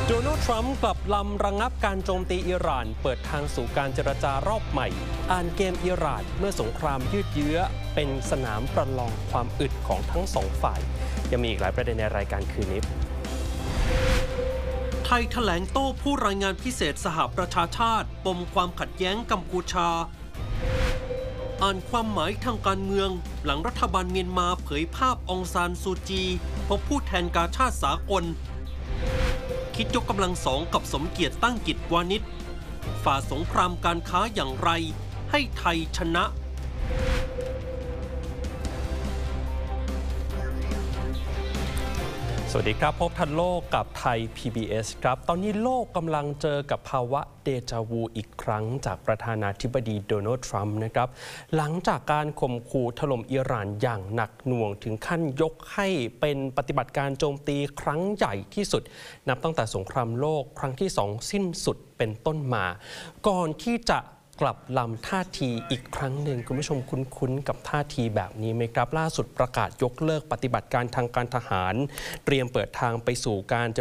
โดนัลด์ทรัมป์กลับลำระงับการโจมตีอิหร่านเปิดทางสู่การเจรจารอบใหม่อ่านเกมอิหร่านเมื่อสงครามยืดเยื้อเป็นสนามประลองความอึดของทั้งสองฝ่ายยังมีอีกหลายประเด็นในรายการคืนนี้ไทยแถลงโต้ผู้รายงานพิเศษสหประชาชาติปมความขัดแย้งกัมพูชาอ่านความหมายทางการเมืองหลังรัฐบาลเมียนมาเผยภาพองซานซูจีพบผู้แทนกาชาติสากลคิดยกกำลังสองกับสมเกียรติตั้งกิจวานิชฝ่าสงครามการค้าอย่างไรให้ไทยชนะสวัสดีครับพบทันโลกกับไทย PBS ครับตอนนี้โลกกำลังเจอกับภาวะเดจาวูอีกครั้งจากประธานาธิบดีโดนัลด์ทรัมป์นะครับหลังจากการข่มขู่ถล่มอิหร่านอย่างหนักหน่วงถึงขั้นยกให้เป็นปฏิบัติการโจมตีครั้งใหญ่ที่สุดนับตั้งแต่สงครามโลกครั้งที่2สิ้นสุดเป็นต้นมาก่อนที่จะกลับลำท่าทีอีกครั้งหนึ่งคุณผู้ชมคุ้นๆกับท่าทีแบบนี้ไหมครับล่าสุดประกาศยกเลิกปฏิบัติการทางการทหารเตรียมเปิดทางไปสู่การเจ